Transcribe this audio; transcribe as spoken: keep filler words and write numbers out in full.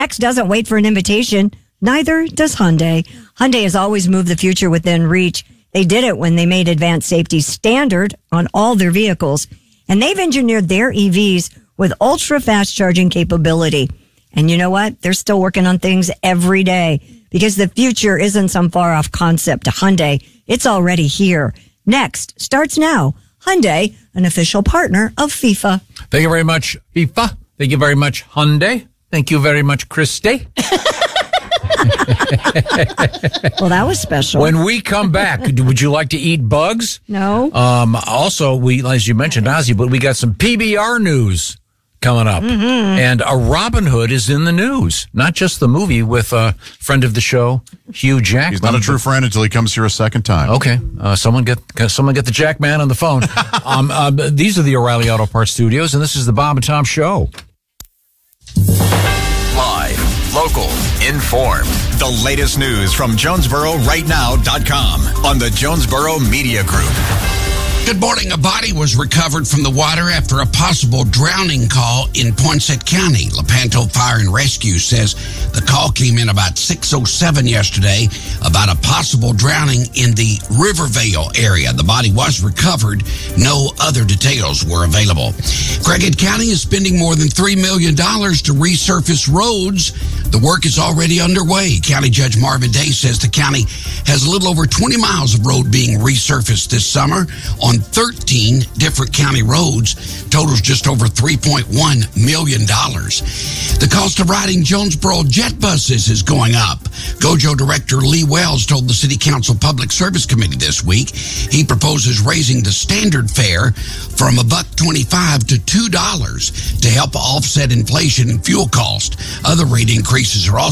X doesn't wait for an invitation. Neither does Hyundai. Hyundai has always moved the future within reach. They did it when they made advanced safety standard on all their vehicles. And they've engineered their E Vs with ultra-fast charging capability. And you know what? They're still working on things every day because the future isn't some far-off concept to Hyundai. It's already here. Next starts now. Hyundai, an official partner of FIFA. Thank you very much, FIFA. Thank you very much, Hyundai. Thank you very much, Christy. Well, that was special. When we come back, would you like to eat bugs? No. Um, also, we, as you mentioned, Ozzy, but we got some P B R news coming up. Mm-hmm. And a Robin Hood is in the news. Not just the movie with a friend of the show, Hugh Jackman. He's not a true friend until he comes here a second time. Okay. Uh, someone get someone get the Jackman on the phone. um, uh, these are the O'Reilly Auto Parts Studios, and this is the Bob and Tom Show. Live, local, informed. The latest news from Jonesboro Right Now dot com on the Jonesboro Media Group. Good morning. A body was recovered from the water after a possible drowning call in Poinsett County. Lepanto Fire and Rescue says the call came in about six oh seven yesterday about a possible drowning in the Rivervale area. The body was recovered. No other details were available. Craighead County is spending more than three million dollars to resurface roads. The work is already underway. County Judge Marvin Day says the county has a little over twenty miles of road being resurfaced this summer on thirteen different county roads. Totals just over three point one million dollars. The cost of riding Jonesboro jet buses is going up. Gojo Director Lee Wells told the City Council Public Service Committee this week he proposes raising the standard fare from a buck twenty-five to two dollars to help offset inflation and fuel cost. Other rate increases are also